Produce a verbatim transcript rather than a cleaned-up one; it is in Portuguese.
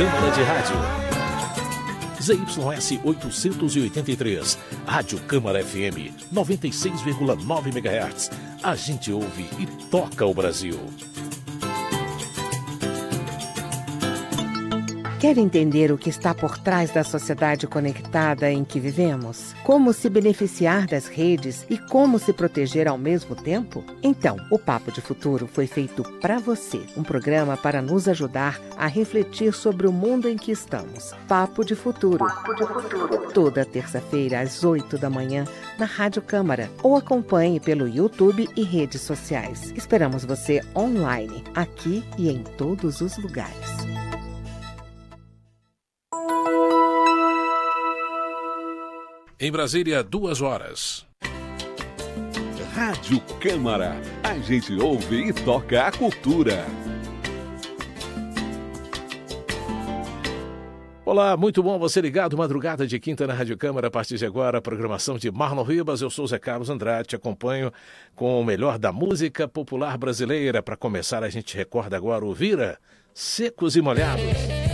Câmara de Rádio. Z Y S oitocentos e oitenta e três, Rádio Câmara F M, noventa e seis vírgula nove megahertz. A gente ouve e toca o Brasil. Quer entender o que está por trás da sociedade conectada em que vivemos? Como se beneficiar das redes e como se proteger ao mesmo tempo? Então, o Papo de Futuro foi feito para você, um programa para nos ajudar a refletir sobre o mundo em que estamos. Papo de Futuro. Papo de Futuro. Toda terça-feira às oito da manhã na Rádio Câmara ou acompanhe pelo YouTube e redes sociais. Esperamos você online, aqui e em todos os lugares. Em Brasília, duas horas. Rádio Câmara. A gente ouve e toca a cultura. Olá, muito bom você ligado, madrugada de quinta na Rádio Câmara. A partir de agora, a programação de Marlon Ribas. Eu sou Zé Carlos Andrade, te acompanho com o melhor da música popular brasileira. Para começar, a gente recorda agora o Vira, Secos e Molhados.